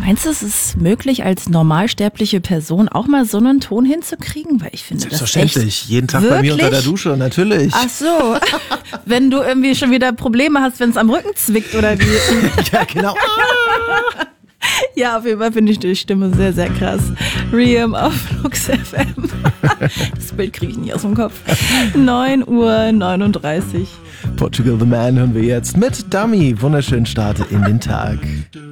Meinst du, es ist möglich, als normalsterbliche Person auch mal so einen Ton hinzukriegen? Weil ich finde Selbstverständlich. Das echt jeden Tag bei mir unter der Dusche, natürlich. Ach so, wenn du irgendwie schon wieder Probleme hast, wenn es am Rücken zwickt oder wie? Ja, genau. Ja, auf jeden Fall finde ich die Stimme sehr, sehr krass. Riem auf Flux FM. Das Bild kriege ich nicht aus dem Kopf. 9:39 Uhr. Portugal the Man hören wir jetzt mit Dummy. Wunderschönen Start in den Tag.